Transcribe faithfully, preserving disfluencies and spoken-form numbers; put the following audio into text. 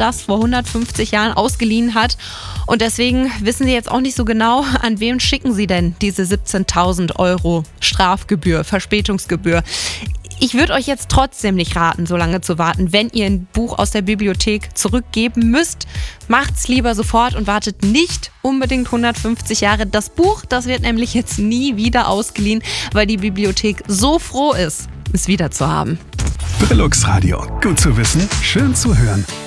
das vor hundertfünfzig Jahren ausgeliehen hat. Und deswegen wissen Sie jetzt auch nicht so genau, an wem schicken Sie denn diese siebzehntausend Euro Strafgebühr, Verspätungsgebühr. Ich würde euch jetzt trotzdem nicht raten, so lange zu warten. Wenn ihr ein Buch aus der Bibliothek zurückgeben müsst, macht's lieber sofort und wartet nicht unbedingt hundertfünfzig Jahre. Das Buch, das wird nämlich jetzt nie wieder ausgeliehen, weil die Bibliothek so froh ist, es wieder zu haben. Brillux Radio. Gut zu wissen, schön zu hören.